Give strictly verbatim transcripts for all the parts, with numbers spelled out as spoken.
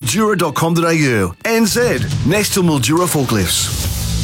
mildura dot com dot a u. N Z, next to Mildura Forklifts.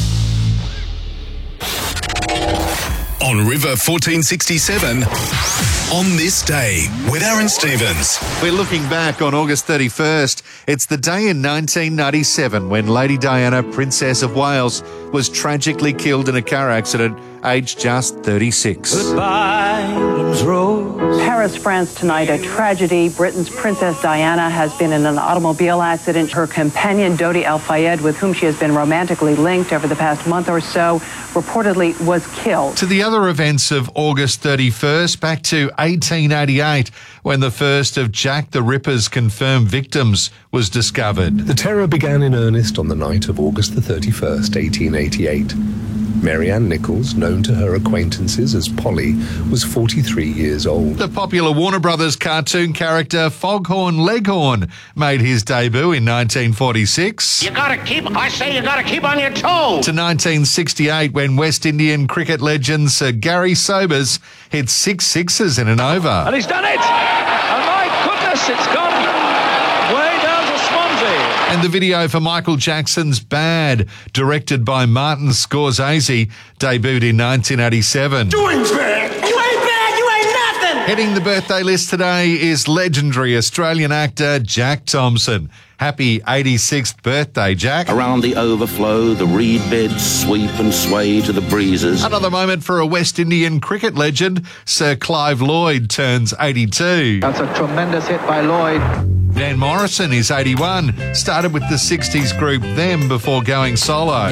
On River fourteen sixty-seven, on this day with Aaron Stevens. We're looking back on August thirty-first. It's the day in nineteen ninety-seven when Lady Diana, Princess of Wales, was tragically killed in a car accident, aged just thirty-six. Goodbye, Rose. Paris, France tonight, a tragedy. Britain's Princess Diana has been in an automobile accident. Her companion, Dodi Al-Fayed, with whom she has been romantically linked over the past month or so, reportedly was killed. To the other events of August thirty-first, back to eighteen eighty-eight, when the first of Jack the Ripper's confirmed victims was discovered. The terror began in earnest on the night of August the thirty-first, eighteen eighty-eight. Marianne Nichols, known to her acquaintances as Polly, was forty-three years old. The popular Warner Brothers cartoon character Foghorn Leghorn made his debut in nineteen forty-six. You gotta keep, I say you gotta keep on your toes. To nineteen sixty-eight, when West Indian cricket legend Sir Gary Sobers hit six sixes in an over. And he's done it! And my goodness, it's gone way down to Swansea. And the video for Michael Jackson's Bad, directed by Martin Scorsese, debuted in nineteen eighty-seven. Doing's bad. You ain't bad, you ain't nothing. Heading the birthday list today is legendary Australian actor Jack Thompson. Happy eighty-sixth birthday, Jack. Around the overflow, the reed beds sweep and sway to the breezes. Another moment for a West Indian cricket legend. Sir Clive Lloyd turns eighty-two. That's a tremendous hit by Lloyd. Van Morrison is eighty-one. Started with the sixties group Them before going solo.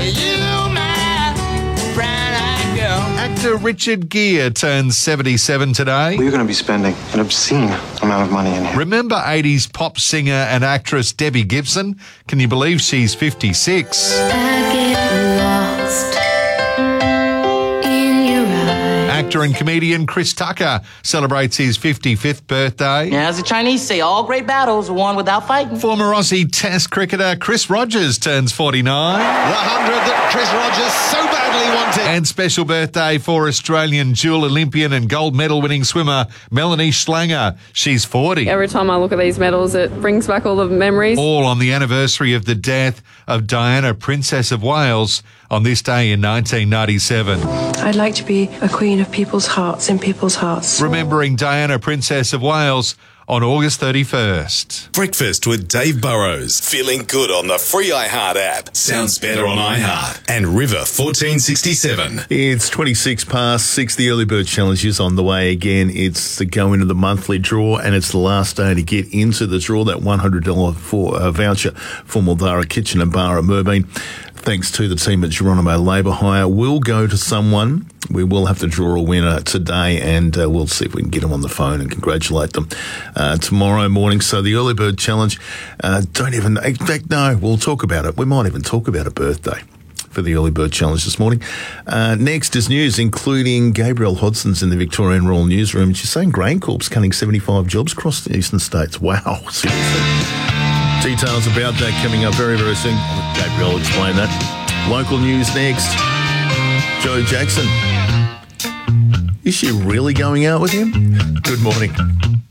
Actor Richard Gere turns seventy-seven today. We're going to be spending an obscene amount of money in here. Remember eighties pop singer and actress Debbie Gibson? Can you believe she's fifty-six? I get lost in your eyes. Actor and comedian Chris Tucker celebrates his fifty-fifth birthday. Yeah, as the Chinese say, all great battles are won without fighting. Former Aussie Test cricketer Chris Rogers turns forty-nine. The hundred that Chris Rogers so badly wanted. And special birthday for Australian dual Olympian and gold medal winning swimmer Melanie Schlanger. She's forty. Every time I look at these medals, it brings back all the memories. All on the anniversary of the death of Diana, Princess of Wales, on this day in nineteen ninety-seven. I'd like to be a queen of people's hearts, in people's hearts. Remembering Diana, Princess of Wales, on August thirty-first. Breakfast with Dave Burrows. Feeling good on the free iHeart app. Sounds better on iHeart. And River fourteen sixty-seven. It's twenty-six past six. The Early Bird Challenge is on the way again. It's the go into the monthly draw, and it's the last day to get into the draw. That one hundred dollars for, uh, voucher for Mildura Kitchen and Bar at Merbein, thanks to the team at Geronimo Labour Hire, will go to someone. We will have to draw a winner today, and uh, we'll see if we can get them on the phone and congratulate them uh, tomorrow morning. So the Early Bird Challenge, uh, don't even, in fact, no, we'll talk about it. We might even talk about a birthday for the Early Bird Challenge this morning. Uh, next is news, including Gabrielle Hodson's in the Victorian Royal Newsroom. She's saying GrainCorp's cutting seventy-five jobs across the eastern states. Wow, seriously. Details about that coming up very, very soon. Gabrielle will explain that. Local news next. Joe Jackson. Is she really going out with him? Good morning.